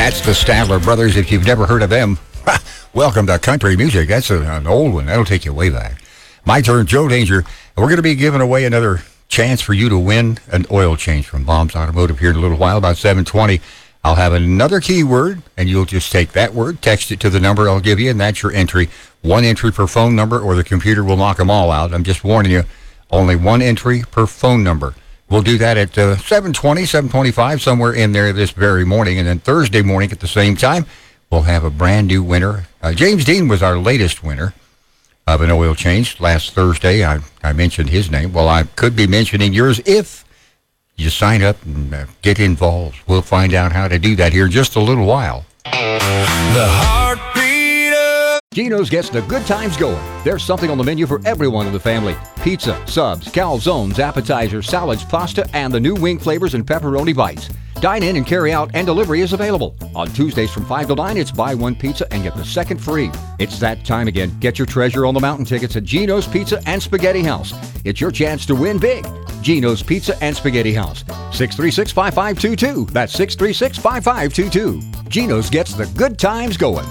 That's the Statler Brothers. If you've never heard of them, welcome to country music. That's an old one. That'll take you way back. My turn, Joe Danger. We're going to be giving away another chance for you to win an oil change from Baum's Automotive here in a little while, about 7:20. I'll have another keyword, and you'll just take that word, text it to the number I'll give you, and that's your entry. One entry per phone number, or the computer will knock them all out. I'm just warning you, only one entry per phone number. We'll do that at 7:20, 7:25, somewhere in there this very morning. And then Thursday morning at the same time, we'll have a brand new winner. James Dean was our latest winner of an oil change last Thursday. I mentioned his name. Well, I could be mentioning yours if you sign up and get involved. We'll find out how to do that here in just a little while. The heartbeat of Geno's gets the good times going. There's something on the menu for everyone in the family. Pizza, subs, calzones, appetizers, salads, pasta, and the new wing flavors and pepperoni bites. Dine in and carry out, and delivery is available. On Tuesdays from 5 to 9, it's buy one pizza and get the second free. It's that time again. Get your Treasure on the Mountain tickets at Geno's Pizza and Spaghetti House. It's your chance to win big. Geno's Pizza and Spaghetti House. 636-5522. That's 636-5522. Geno's gets the good times going.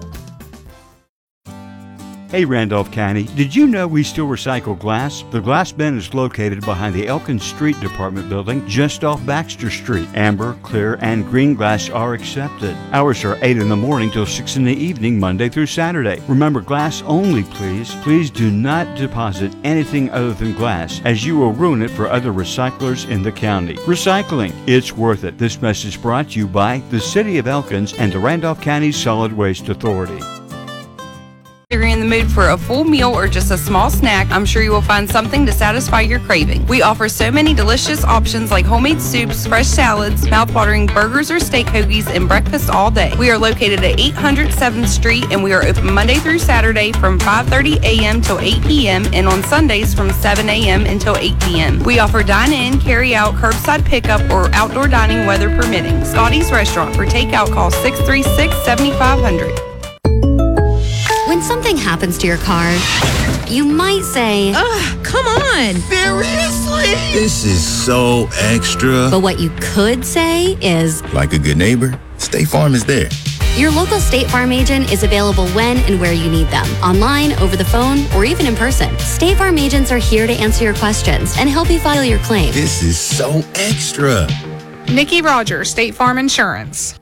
Hey Randolph County, did you know we still recycle glass? The glass bin is located behind the Elkins Street Department building just off Baxter Street. Amber, clear, and green glass are accepted. Hours are 8 in the morning till 6 in the evening, Monday through Saturday. Remember, glass only, please. Please do not deposit anything other than glass, as you will ruin it for other recyclers in the county. Recycling, it's worth it. This message brought to you by the City of Elkins and the Randolph County Solid Waste Authority. If you're in the mood for a full meal or just a small snack, I'm sure you will find something to satisfy your craving. We offer so many delicious options like homemade soups, fresh salads, mouth-watering burgers or steak hoagies, and breakfast all day. We are located at 800 7th Street, and we are open Monday through Saturday from 5:30 a.m. till 8 p.m. and on Sundays from 7 a.m. until 8 p.m. We offer dine-in, carry-out, curbside pickup, or outdoor dining weather permitting. Scotty's Restaurant. For takeout, call 636-7500. When something happens to your car, you might say, ugh, come on. seriously? This is so extra. but what you could say is, Like a good neighbor, State Farm is there. your local State Farm agent is available when and where you need them, online, over the phone, or even in person. State Farm agents are here to answer your questions and help you file your claim. This is so extra. Nikki Rogers, State Farm Insurance.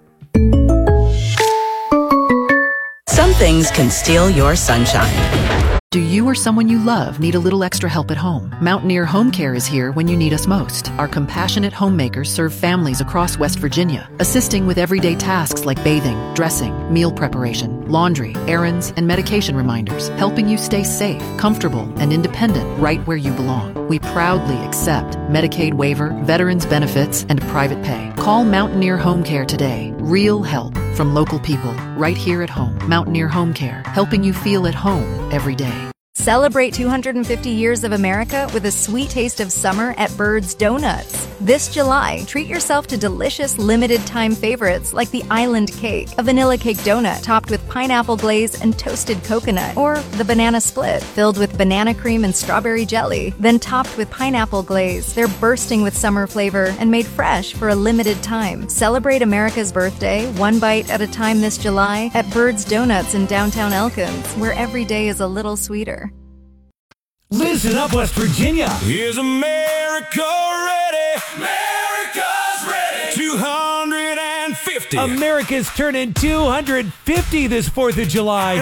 Some things can steal your sunshine. Do you or someone you love need a little extra help at home? Mountaineer Home Care is here when you need us most. Our compassionate homemakers serve families across West Virginia, assisting with everyday tasks like bathing, dressing, meal preparation, laundry, errands, and medication reminders, helping you stay safe, comfortable, and independent right where you belong. We proudly accept Medicaid waiver, veterans benefits, and private pay. Call Mountaineer Home Care today. Real help from local people right here at home. Mountaineer Home Care, helping you feel at home every day. Celebrate 250 years of America with a sweet taste of summer at Bird's Donuts. This July, treat yourself to delicious limited-time favorites like the Island Cake, a vanilla cake donut topped with pineapple glaze and toasted coconut, or the Banana Split, filled with banana cream and strawberry jelly, then topped with pineapple glaze. They're bursting with summer flavor and made fresh for a limited time. Celebrate America's birthday, one bite at a time this July at Bird's Donuts in downtown Elkins, where every day is a little sweeter. Listen up, West Virginia. Is America ready? America's ready. 250. America's turning 250 this 4th of July.